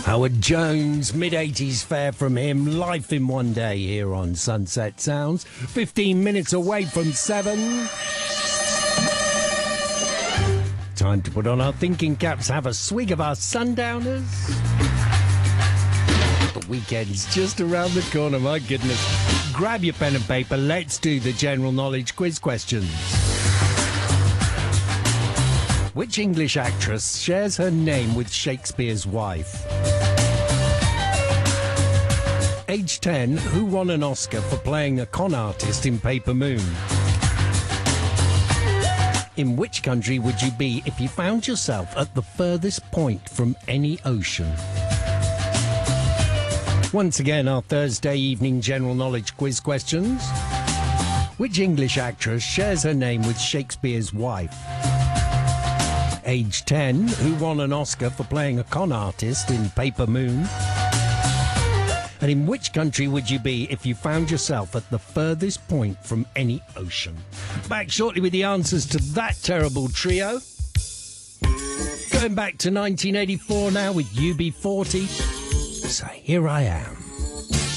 Howard Jones, mid-80s fare from him, Life in One Day here on Sunset Sounds. 15 minutes away from 7. Time to put on our thinking caps, have a swig of our sundowners. The weekend's just around the corner, my goodness. Grab your pen and paper, let's do the general knowledge quiz questions. Which English actress shares her name with Shakespeare's wife? Age 10, who won an Oscar for playing a con artist in Paper Moon? In which country would you be if you found yourself at the furthest point from any ocean? Once again, our Thursday evening general knowledge quiz questions. Which English actress shares her name with Shakespeare's wife? Age 10, who won an Oscar for playing a con artist in Paper Moon? And in which country would you be if you found yourself at the furthest point from any ocean? Back shortly with the answers to that terrible trio. Going back to 1984 now with UB40. So here I am.